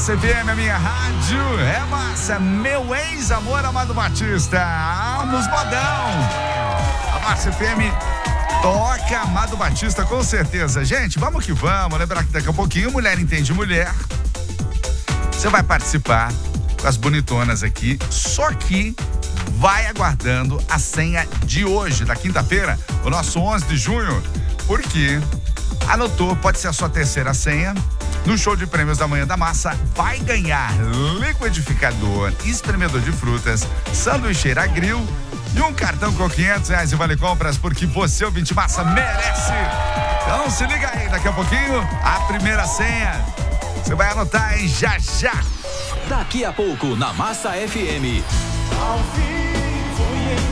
Massa FM, a minha rádio é massa. Meu ex-amor Amado Batista, nos modão. A Massa FM toca Amado Batista com certeza. Gente, vamos que vamos. Lembrar que daqui a pouquinho Mulher Entende Mulher. Você vai participar com as bonitonas aqui, só que vai aguardando a senha de hoje, da quinta-feira, o nosso 11 de junho, porque anotou, pode ser a sua terceira senha. No show de prêmios da Manhã da Massa, vai ganhar liquidificador, espremedor de frutas, sanduicheira grill e um cartão com R$500 em vale compras, porque você, ouvinte massa, merece. Então se liga aí, daqui a pouquinho, a primeira senha. Você vai anotar, hein? Já, já. Daqui a pouco, na Massa FM. Ao vivo e em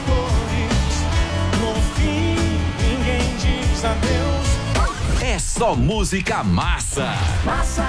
cores, no fim, ninguém diz adeus. É só música massa. Massa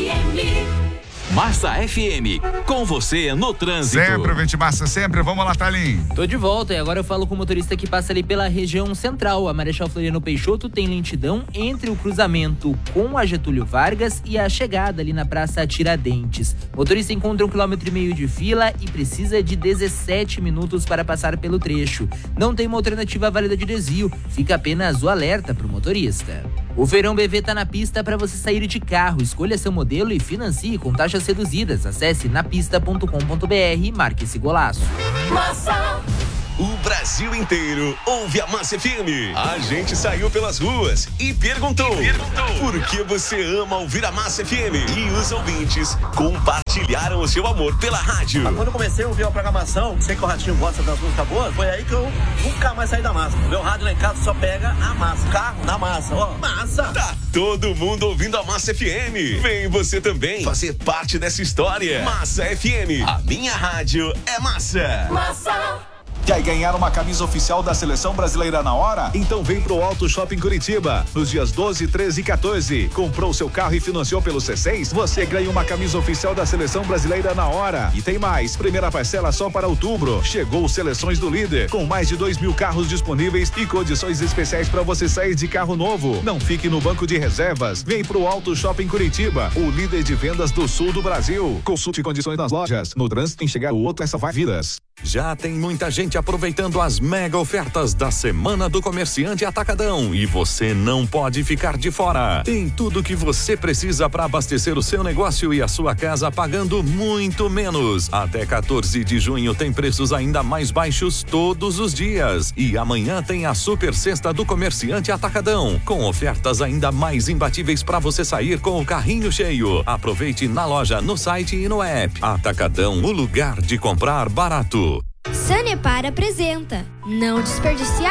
FM. Massa FM, com você no trânsito. Sempre, ouvinte massa, sempre. Vamos lá, Thalim. Tô de volta e agora eu falo com o motorista que passa ali pela região central. A Marechal Floriano Peixoto tem lentidão entre o cruzamento com a Getúlio Vargas e a chegada ali na Praça Tiradentes. O motorista encontra 1,5 km de fila e precisa de 17 minutos para passar pelo trecho. Não tem uma alternativa válida de desvio, fica apenas o alerta para o motorista. O Feirão BV tá na pista para você sair de carro. Escolha seu modelo e financie com taxas reduzidas. Acesse napista.com.br e marque esse golaço. Massa. O Brasil inteiro ouve a Massa FM. A gente saiu pelas ruas e perguntou por que você ama ouvir a Massa FM. E os ouvintes compartilharam o seu amor pela rádio. Quando eu comecei a ouvir a programação, sei que o Ratinho gosta das músicas boas, foi aí que eu nunca mais saí da massa. Meu rádio lá em casa só pega a massa. Carro na massa, ó, massa. Tá todo mundo ouvindo a Massa FM. Vem você também fazer parte dessa história. Massa FM, a minha rádio é massa. Massa. Quer ganhar uma camisa oficial da Seleção Brasileira na hora? Então vem pro Auto Shopping Curitiba, nos dias 12, 13 e 14. Comprou seu carro e financiou pelo C6? Você ganha uma camisa oficial da Seleção Brasileira na hora. E tem mais, primeira parcela só para outubro. Chegou Seleções do Líder, com mais de 2.000 carros disponíveis e condições especiais para você sair de carro novo. Não fique no banco de reservas. Vem pro Auto Shopping Curitiba, o líder de vendas do sul do Brasil. Consulte condições nas lojas. No trânsito, enxergar o outro é salvar vidas. Já tem muita gente aproveitando as mega ofertas da Semana do Comerciante Atacadão e você não pode ficar de fora. Tem tudo que você precisa para abastecer o seu negócio e a sua casa pagando muito menos. Até 14 de junho tem preços ainda mais baixos todos os dias. E amanhã tem a Super Sexta do Comerciante Atacadão, com ofertas ainda mais imbatíveis para você sair com o carrinho cheio. Aproveite na loja, no site e no app. Atacadão, o lugar de comprar barato. Sanepar apresenta Não Desperdiciar.